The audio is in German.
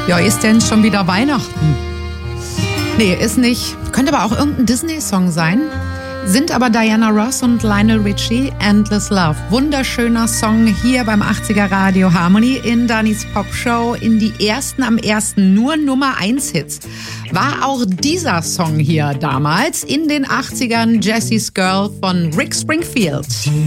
Ja, ist denn schon wieder Weihnachten? Nee, ist nicht. Könnte aber auch irgendein Disney-Song sein. Sind aber Diana Ross und Lionel Richie, Endless Love. Wunderschöner Song hier beim 80er Radio Harmony in Dannys Popshow. In die ersten am ersten nur Nummer 1 Hits. War auch dieser Song hier damals in den 80ern, Jessie's Girl von Rick Springfield.